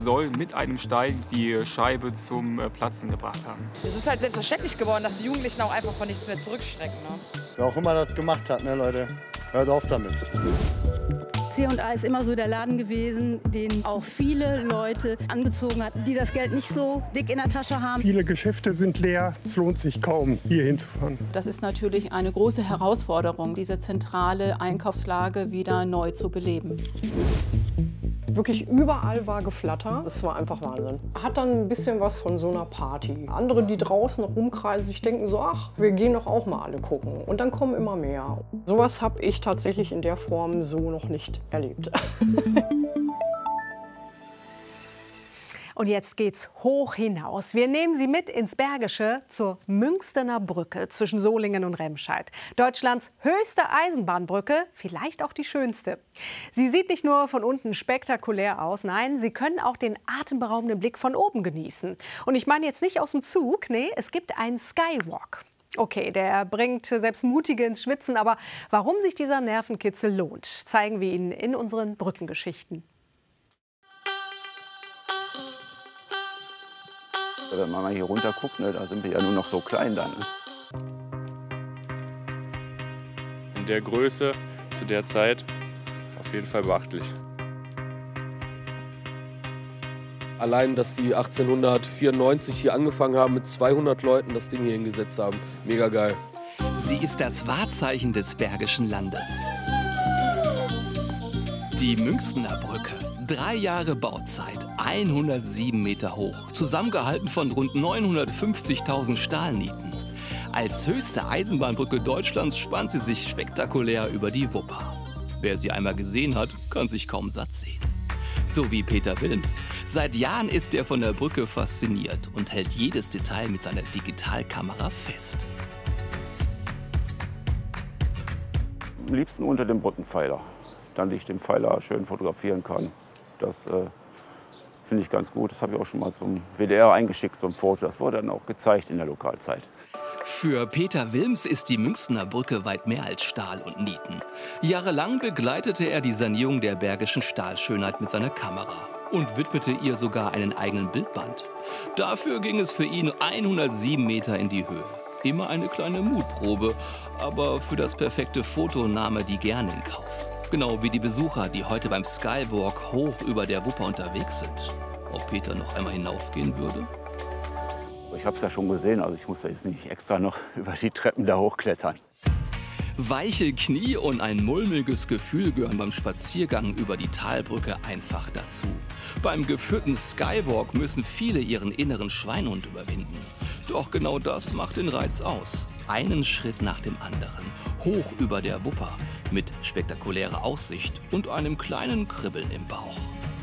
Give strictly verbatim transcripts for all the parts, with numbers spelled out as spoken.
Soll mit einem Stein die Scheibe zum Platzen gebracht haben. Es ist halt selbstverständlich geworden, dass die Jugendlichen auch einfach von nichts mehr zurückschrecken. Ne? Wer auch immer das gemacht hat, ne, Leute, hört auf damit. C und A ist immer so der Laden gewesen, den auch viele Leute angezogen hat, die das Geld nicht so dick in der Tasche haben. Viele Geschäfte sind leer, es lohnt sich kaum, hier hinzufahren. Das ist natürlich eine große Herausforderung, diese zentrale Einkaufslage wieder neu zu beleben. Wirklich überall war Geflatter. Das war einfach Wahnsinn. Hat dann ein bisschen was von so einer Party. Andere, die draußen rumkreisen, sich denken so, ach, wir gehen doch auch mal alle gucken. Und dann kommen immer mehr. Sowas habe ich tatsächlich in der Form so noch nicht erlebt. Und jetzt geht's hoch hinaus. Wir nehmen Sie mit ins Bergische zur Münstener Brücke zwischen Solingen und Remscheid. Deutschlands höchste Eisenbahnbrücke, vielleicht auch die schönste. Sie sieht nicht nur von unten spektakulär aus, nein, Sie können auch den atemberaubenden Blick von oben genießen. Und ich meine jetzt nicht aus dem Zug, nee, es gibt einen Skywalk. Okay, der bringt selbst Mutige ins Schwitzen, aber warum sich dieser Nervenkitzel lohnt, zeigen wir Ihnen in unseren Brückengeschichten. Wenn man mal hier runter guckt, ne, da sind wir ja nur noch so klein dann. Ne? In der Größe zu der Zeit auf jeden Fall beachtlich. Allein, dass die achtzehnhundertvierundneunzig hier angefangen haben, mit zweihundert Leuten das Ding hier hingesetzt haben. Mega geil. Sie ist das Wahrzeichen des Bergischen Landes. Die Münstener Brücke. Drei Jahre Bauzeit, hundertsieben Meter hoch, zusammengehalten von rund neunhundertfünfzigtausend Stahlnieten. Als höchste Eisenbahnbrücke Deutschlands spannt sie sich spektakulär über die Wupper. Wer sie einmal gesehen hat, kann sich kaum satt sehen. So wie Peter Wilms. Seit Jahren ist er von der Brücke fasziniert und hält jedes Detail mit seiner Digitalkamera fest. Am liebsten unter dem Brückenpfeiler, damit ich den Pfeiler schön fotografieren kann. Das äh, finde ich ganz gut. Das habe ich auch schon mal zum W D R eingeschickt, so ein Foto. Das wurde dann auch gezeigt in der Lokalzeit. Für Peter Wilms ist die Münstener Brücke weit mehr als Stahl und Nieten. Jahrelang begleitete er die Sanierung der bergischen Stahlschönheit mit seiner Kamera und widmete ihr sogar einen eigenen Bildband. Dafür ging es für ihn hundertsieben Meter in die Höhe. Immer eine kleine Mutprobe, aber für das perfekte Foto nahm er die gerne in Kauf. Genau wie die Besucher, die heute beim Skywalk hoch über der Wupper unterwegs sind. Ob Peter noch einmal hinaufgehen würde? Ich habe es ja schon gesehen, also ich muss da jetzt nicht extra noch über die Treppen da hochklettern. Weiche Knie und ein mulmiges Gefühl gehören beim Spaziergang über die Talbrücke einfach dazu. Beim geführten Skywalk müssen viele ihren inneren Schweinehund überwinden. Doch genau das macht den Reiz aus. Einen Schritt nach dem anderen, hoch über der Wupper, mit spektakulärer Aussicht und einem kleinen Kribbeln im Bauch.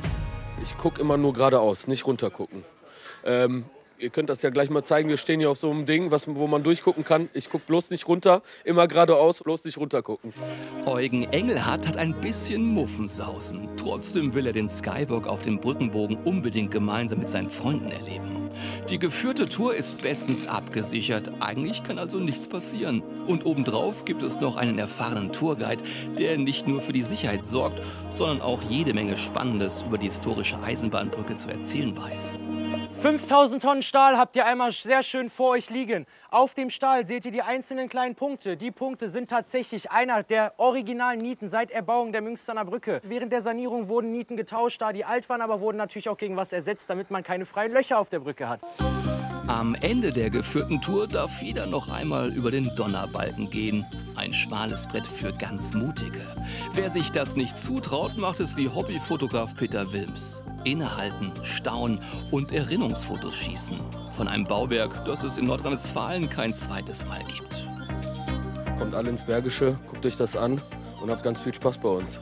Ich gucke immer nur geradeaus, nicht runter gucken. Ähm, ihr könnt das ja gleich mal zeigen. Wir stehen hier auf so einem Ding, was, wo man durchgucken kann. Ich gucke bloß nicht runter, immer geradeaus, bloß nicht runter gucken. Eugen Engelhardt hat ein bisschen Muffensausen. Trotzdem will er den Skywalk auf dem Brückenbogen unbedingt gemeinsam mit seinen Freunden erleben. Die geführte Tour ist bestens abgesichert. Eigentlich kann also nichts passieren. Und obendrauf gibt es noch einen erfahrenen Tourguide, der nicht nur für die Sicherheit sorgt, sondern auch jede Menge Spannendes über die historische Eisenbahnbrücke zu erzählen weiß. fünftausend Tonnen Stahl habt ihr einmal sehr schön vor euch liegen. Auf dem Stahl seht ihr die einzelnen kleinen Punkte. Die Punkte sind tatsächlich einer der originalen Nieten seit Erbauung der Münstener Brücke. Während der Sanierung wurden Nieten getauscht, da die alt waren, aber wurden natürlich auch gegen was ersetzt, damit man keine freien Löcher auf der Brücke hat. Am Ende der geführten Tour darf jeder noch einmal über den Donnerbalken gehen. Ein schmales Brett für ganz Mutige. Wer sich das nicht zutraut, macht es wie Hobbyfotograf Peter Wilms. Innehalten, staunen und Erinnerungsfotos schießen. Von einem Bauwerk, das es in Nordrhein-Westfalen kein zweites Mal gibt. Kommt alle ins Bergische, guckt euch das an und habt ganz viel Spaß bei uns.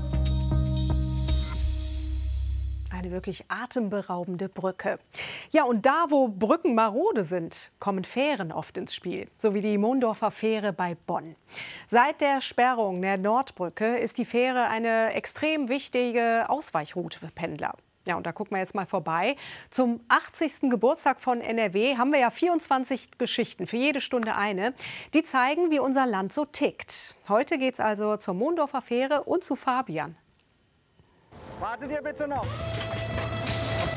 Eine wirklich atemberaubende Brücke. Ja, und da, wo Brücken marode sind, kommen Fähren oft ins Spiel, so wie die Mondorfer Fähre bei Bonn. Seit der Sperrung der Nordbrücke ist die Fähre eine extrem wichtige Ausweichroute für Pendler. Ja, und da gucken wir jetzt mal vorbei. Zum achtzigsten Geburtstag von N R W haben wir ja vierundzwanzig Geschichten, für jede Stunde eine. Die zeigen, wie unser Land so tickt. Heute geht es also zur Mondorfer Fähre und zu Fabian. Wartet ihr bitte noch.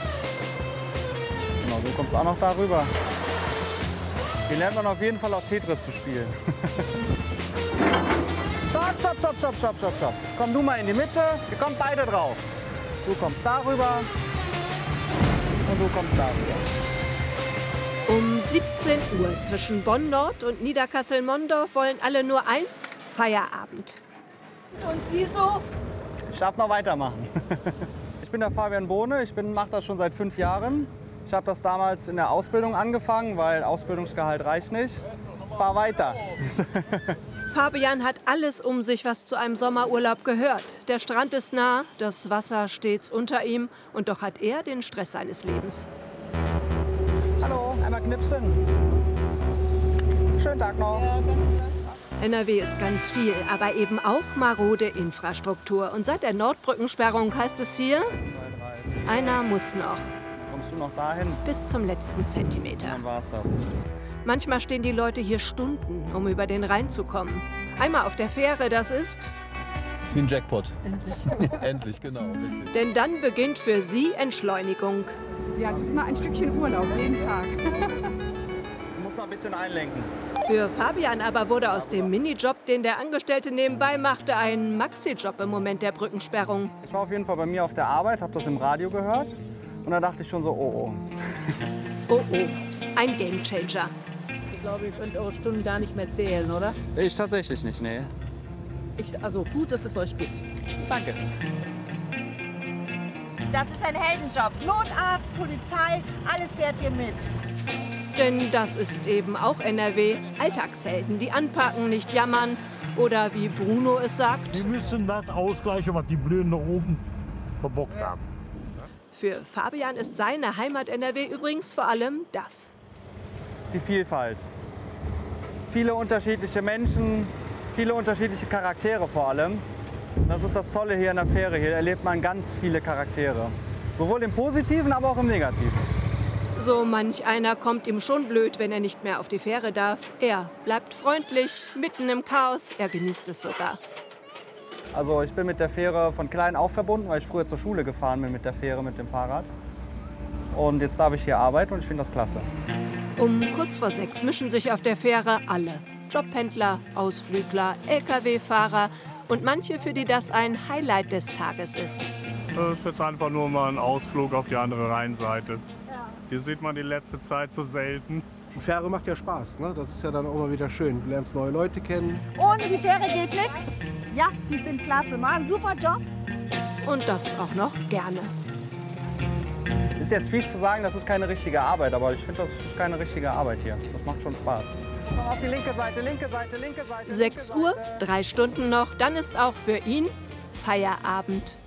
Genau, du kommst auch noch darüber. Hier lernt man auf jeden Fall auch Tetris zu spielen. Stopp, stopp, stopp, stopp, stopp, stopp, stopp. Komm du mal in die Mitte, wir kommen beide drauf. Du kommst darüber und du kommst darüber. Um siebzehn Uhr zwischen Bonn-Nord und Niederkassel-Mondorf wollen alle nur eins, Feierabend. Und Sie so? Ich darf noch weitermachen. Ich bin der Fabian Bohne, ich mache das schon seit fünf Jahren. Ich habe das damals in der Ausbildung angefangen, weil Ausbildungsgehalt reicht nicht. Fahr weiter. Fabian hat alles um sich, was zu einem Sommerurlaub gehört. Der Strand ist nah, das Wasser stets unter ihm und doch hat er den Stress seines Lebens. Hallo, einmal knipsen. Schönen Tag noch. N R W ist ganz viel, aber eben auch marode Infrastruktur. Und seit der Nordbrückensperrung heißt es hier, einer muss noch. Kommst du noch dahin? Bis zum letzten Zentimeter. Dann war's das. Manchmal stehen die Leute hier Stunden, um über den Rhein zu kommen. Einmal auf der Fähre, das ist... Das ist wie ein Jackpot. Endlich. Endlich, genau. Richtig. Denn dann beginnt für sie Entschleunigung. Ja, es ist mal ein Stückchen Urlaub, jeden Tag. Du musst noch ein bisschen einlenken. Für Fabian aber wurde aus dem Minijob, den der Angestellte nebenbei machte, ein Maxi-Job im Moment der Brückensperrung. Ich war auf jeden Fall bei mir auf der Arbeit, habe das im Radio gehört. Und da dachte ich schon so, oh oh. Oh oh, ein Gamechanger. Ich glaube, ihr könnt eure Stunden gar nicht mehr zählen, oder? Ich tatsächlich nicht, nee. Ich, also gut, dass es euch gibt. Danke. Das ist ein Heldenjob. Notarzt, Polizei, alles fährt hier mit. Denn das ist eben auch N R W. Alltagshelden, die anpacken, nicht jammern. Oder wie Bruno es sagt. Wir müssen das ausgleichen, was die Blöden da oben verbockt haben. Für Fabian ist seine Heimat N R W übrigens vor allem das. Die Vielfalt. Viele unterschiedliche Menschen, viele unterschiedliche Charaktere vor allem. Und das ist das Tolle hier in der Fähre. Hier erlebt man ganz viele Charaktere. Sowohl im Positiven, aber auch im Negativen. So manch einer kommt ihm schon blöd, wenn er nicht mehr auf die Fähre darf. Er bleibt freundlich, mitten im Chaos. Er genießt es sogar. Also ich bin mit der Fähre von klein auf verbunden, weil ich früher zur Schule gefahren bin mit der Fähre, mit dem Fahrrad. Und jetzt darf ich hier arbeiten und ich finde das klasse. Um kurz vor sechs mischen sich auf der Fähre alle. Jobpendler, Ausflügler, L K W-Fahrer und manche, für die das ein Highlight des Tages ist. Das ist jetzt einfach nur mal ein Ausflug auf die andere Rheinseite. Hier sieht man die letzte Zeit so selten. Die Fähre macht ja Spaß, ne? Das ist ja dann auch mal wieder schön. Du lernst neue Leute kennen. Ohne die Fähre geht nichts. Ja, die sind klasse, machen einen super Job. Und das auch noch gerne. Ist jetzt fies zu sagen, das ist keine richtige Arbeit, aber ich finde, das ist keine richtige Arbeit hier. Das macht schon Spaß. Komm auf die linke Seite, linke Seite, linke Seite. sechs Uhr, drei Stunden noch, dann ist auch für ihn Feierabend.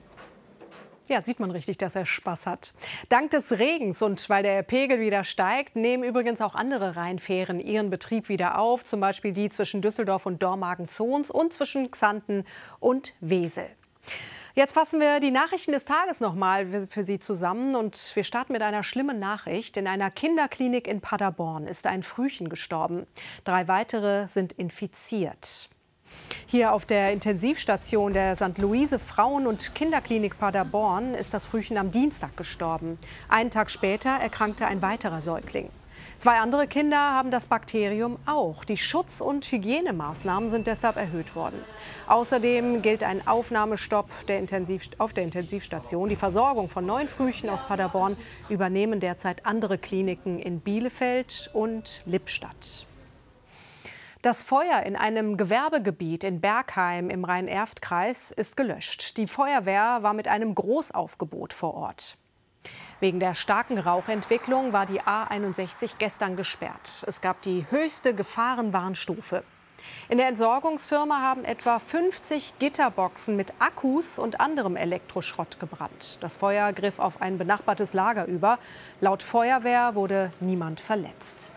Ja, sieht man richtig, dass er Spaß hat. Dank des Regens und weil der Pegel wieder steigt, nehmen übrigens auch andere Rheinfähren ihren Betrieb wieder auf. Zum Beispiel die zwischen Düsseldorf und Dormagen-Zons und zwischen Xanten und Wesel. Jetzt fassen wir die Nachrichten des Tages noch mal für Sie zusammen. Und wir starten mit einer schlimmen Nachricht. In einer Kinderklinik in Paderborn ist ein Frühchen gestorben. Drei weitere sind infiziert. Hier auf der Intensivstation der Sankt Luise Frauen- und Kinderklinik Paderborn ist das Frühchen am Dienstag gestorben. Einen Tag später erkrankte ein weiterer Säugling. Zwei andere Kinder haben das Bakterium auch. Die Schutz- und Hygienemaßnahmen sind deshalb erhöht worden. Außerdem gilt ein Aufnahmestopp der Intensiv- auf der Intensivstation. Die Versorgung von neuen Frühchen aus Paderborn übernehmen derzeit andere Kliniken in Bielefeld und Lippstadt. Das Feuer in einem Gewerbegebiet in Bergheim im Rhein-Erft-Kreis ist gelöscht. Die Feuerwehr war mit einem Großaufgebot vor Ort. Wegen der starken Rauchentwicklung war die A einundsechzig gestern gesperrt. Es gab die höchste Gefahrenwarnstufe. In der Entsorgungsfirma haben etwa fünfzig Gitterboxen mit Akkus und anderem Elektroschrott gebrannt. Das Feuer griff auf ein benachbartes Lager über. Laut Feuerwehr wurde niemand verletzt.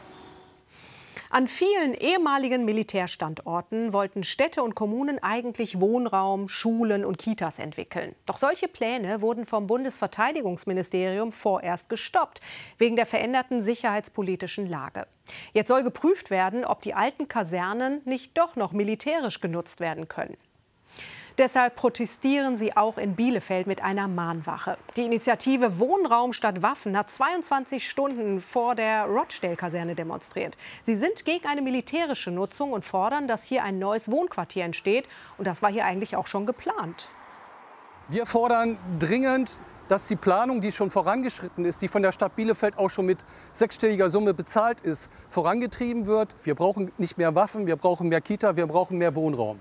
An vielen ehemaligen Militärstandorten wollten Städte und Kommunen eigentlich Wohnraum, Schulen und Kitas entwickeln. Doch solche Pläne wurden vom Bundesverteidigungsministerium vorerst gestoppt, wegen der veränderten sicherheitspolitischen Lage. Jetzt soll geprüft werden, ob die alten Kasernen nicht doch noch militärisch genutzt werden können. Deshalb protestieren sie auch in Bielefeld mit einer Mahnwache. Die Initiative Wohnraum statt Waffen hat zweiundzwanzig Stunden vor der Rochdale-Kaserne demonstriert. Sie sind gegen eine militärische Nutzung und fordern, dass hier ein neues Wohnquartier entsteht. Und das war hier eigentlich auch schon geplant. Wir fordern dringend, dass die Planung, die schon vorangeschritten ist, die von der Stadt Bielefeld auch schon mit sechsstelliger Summe bezahlt ist, vorangetrieben wird. Wir brauchen nicht mehr Waffen, wir brauchen mehr Kita, wir brauchen mehr Wohnraum.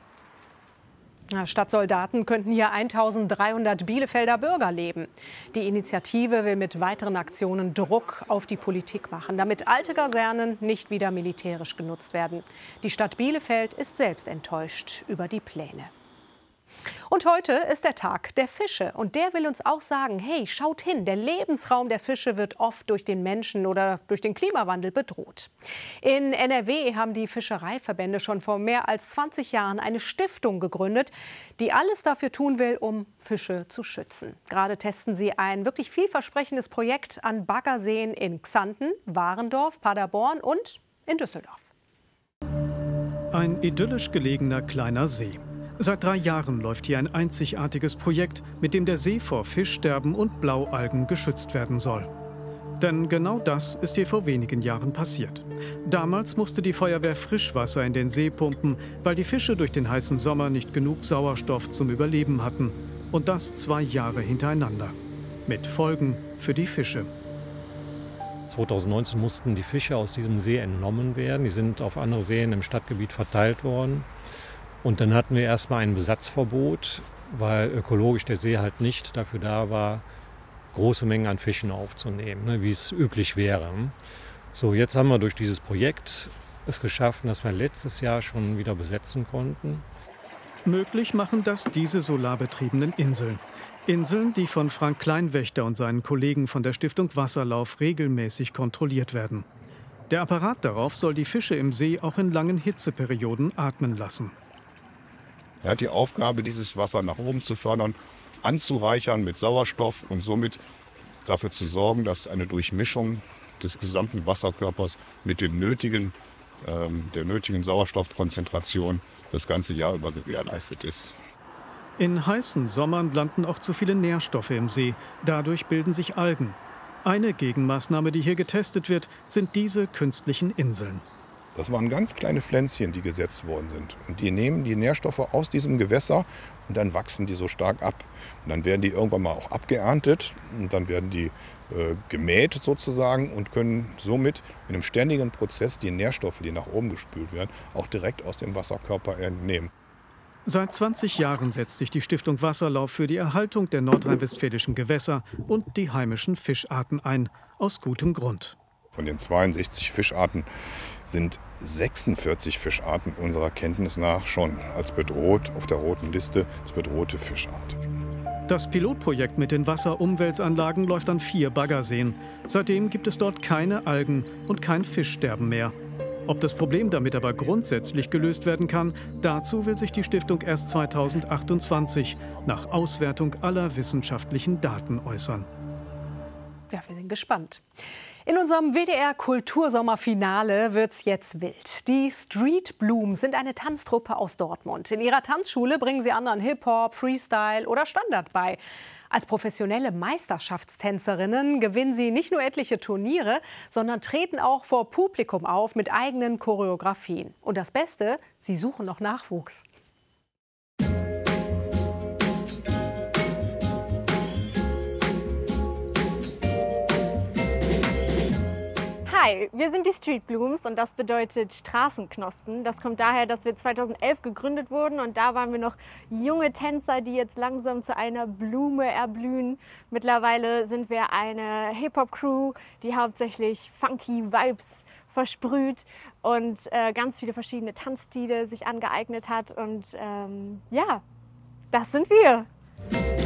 Statt Soldaten könnten hier eintausenddreihundert Bielefelder Bürger leben. Die Initiative will mit weiteren Aktionen Druck auf die Politik machen, damit alte Kasernen nicht wieder militärisch genutzt werden. Die Stadt Bielefeld ist selbst enttäuscht über die Pläne. Und heute ist der Tag der Fische. Und der will uns auch sagen, hey, schaut hin, der Lebensraum der Fische wird oft durch den Menschen oder durch den Klimawandel bedroht. In N R W haben die Fischereiverbände schon vor mehr als zwanzig Jahren eine Stiftung gegründet, die alles dafür tun will, um Fische zu schützen. Gerade testen sie ein wirklich vielversprechendes Projekt an Baggerseen in Xanten, Warendorf, Paderborn und in Düsseldorf. Ein idyllisch gelegener kleiner See. Seit drei Jahren läuft hier ein einzigartiges Projekt, mit dem der See vor Fischsterben und Blaualgen geschützt werden soll. Denn genau das ist hier vor wenigen Jahren passiert. Damals musste die Feuerwehr Frischwasser in den See pumpen, weil die Fische durch den heißen Sommer nicht genug Sauerstoff zum Überleben hatten. Und das zwei Jahre hintereinander. Mit Folgen für die Fische. zweitausendneunzehn mussten die Fische aus diesem See entnommen werden. Die sind auf andere Seen im Stadtgebiet verteilt worden. Und dann hatten wir erstmal ein Besatzverbot, weil ökologisch der See halt nicht dafür da war, große Mengen an Fischen aufzunehmen, ne, wie es üblich wäre. So, jetzt haben wir durch dieses Projekt es geschaffen, dass wir letztes Jahr schon wieder besetzen konnten. Möglich machen das diese solarbetriebenen Inseln. Inseln, die von Frank Kleinwächter und seinen Kollegen von der Stiftung Wasserlauf regelmäßig kontrolliert werden. Der Apparat darauf soll die Fische im See auch in langen Hitzeperioden atmen lassen. Er hat die Aufgabe, dieses Wasser nach oben zu fördern, anzureichern mit Sauerstoff und somit dafür zu sorgen, dass eine Durchmischung des gesamten Wasserkörpers mit dem nötigen, ähm, der nötigen Sauerstoffkonzentration das ganze Jahr über gewährleistet ist. In heißen Sommern landen auch zu viele Nährstoffe im See. Dadurch bilden sich Algen. Eine Gegenmaßnahme, die hier getestet wird, sind diese künstlichen Inseln. Das waren ganz kleine Pflänzchen, die gesetzt worden sind. Und die nehmen die Nährstoffe aus diesem Gewässer und dann wachsen die so stark ab. Und dann werden die irgendwann mal auch abgeerntet und dann werden die äh, gemäht sozusagen und können somit in einem ständigen Prozess die Nährstoffe, die nach oben gespült werden, auch direkt aus dem Wasserkörper entnehmen. Seit zwanzig Jahren setzt sich die Stiftung Wasserlauf für die Erhaltung der nordrhein-westfälischen Gewässer und die heimischen Fischarten ein. Aus gutem Grund. Von den zweiundsechzig Fischarten sind sechsundvierzig Fischarten unserer Kenntnis nach schon als bedroht auf der roten Liste als bedrohte Fischart. Das Pilotprojekt mit den Wasserumwälzanlagen läuft an vier Baggerseen. Seitdem gibt es dort keine Algen und kein Fischsterben mehr. Ob das Problem damit aber grundsätzlich gelöst werden kann, dazu will sich die Stiftung erst zweitausendachtundzwanzig nach Auswertung aller wissenschaftlichen Daten äußern. Ja, wir sind gespannt. In unserem W D R-Kultursommerfinale wird's jetzt wild. Die Street Blooms sind eine Tanztruppe aus Dortmund. In ihrer Tanzschule bringen sie anderen Hip-Hop, Freestyle oder Standard bei. Als professionelle Meisterschaftstänzerinnen gewinnen sie nicht nur etliche Turniere, sondern treten auch vor Publikum auf mit eigenen Choreografien. Und das Beste, sie suchen noch Nachwuchs. Hi, wir sind die Street Blooms und das bedeutet Straßenknospen. Das kommt daher, dass wir zweitausendelf gegründet wurden und da waren wir noch junge Tänzer, die jetzt langsam zu einer Blume erblühen. Mittlerweile sind wir eine Hip-Hop-Crew, die hauptsächlich funky Vibes versprüht und äh, ganz viele verschiedene Tanzstile sich angeeignet hat und ähm, ja, das sind wir.